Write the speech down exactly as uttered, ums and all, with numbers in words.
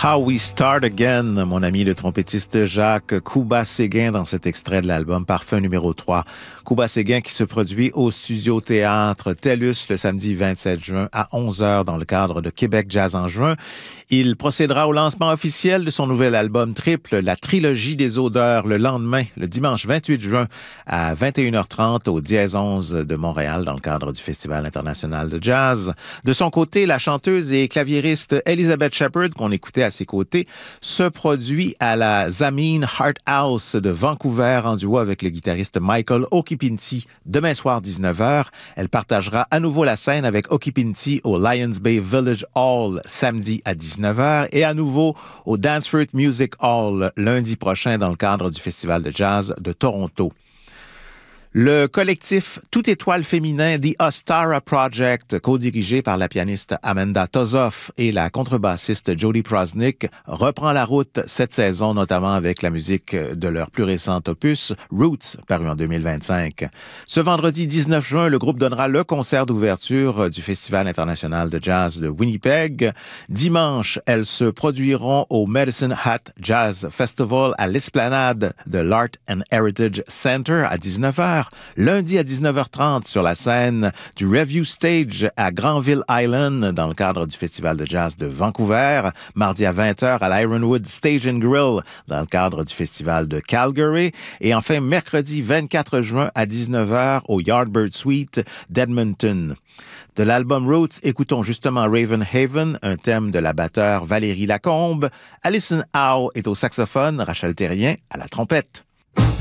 How We Start Again, mon ami le trompettiste Jacques Kuba Séguin dans cet extrait de l'album Parfum numéro trois. Kuba Séguin qui se produit au Studio Théâtre TELUS le samedi vingt-sept juin à onze heures dans le cadre de Québec Jazz en juin. Il procédera au lancement officiel de son nouvel album triple, La Trilogie des Odeurs, le lendemain, le dimanche vingt-huit juin à vingt et une heures trente au Dièse onze de Montréal dans le cadre du Festival international de jazz. De son côté, la chanteuse et claviériste Elizabeth Shepherd, qu'on écoutait à ses côtés, se produit à la Zameen Heart House de Vancouver en duo avec le guitariste Michael Okipinti demain soir dix-neuf heures. Elle partagera à nouveau la scène avec Okipinti au Lions Bay Village Hall samedi à dix-neuf heures et à nouveau au Dansford Music Hall lundi prochain dans le cadre du Festival de jazz de Toronto. Le collectif Toute étoile féminin The Ostara Project, co-dirigé par la pianiste Amanda Tozoff et la contrebassiste Jody Prosnick, reprend la route cette saison, notamment avec la musique de leur plus récent opus, Roots, paru en deux mille vingt-cinq. Ce vendredi dix-neuf juin, le groupe donnera le concert d'ouverture du Festival international de jazz de Winnipeg. Dimanche, elles se produiront au Medicine Hat Jazz Festival à l'esplanade de l'Art and Heritage Center à dix-neuf heures. Lundi à dix-neuf heures trente sur la scène du Review Stage à Granville Island dans le cadre du Festival de jazz de Vancouver. Mardi à vingt heures à l'Ironwood Stage and Grill dans le cadre du Festival de Calgary. Et enfin, mercredi vingt-quatre juin à dix-neuf heures au Yardbird Suite d'Edmonton. De l'album Roots, écoutons justement Raven Haven, un thème de la batteure Valérie Lacombe. Alison Howe est au saxophone, Rachel Terrien à la trompette.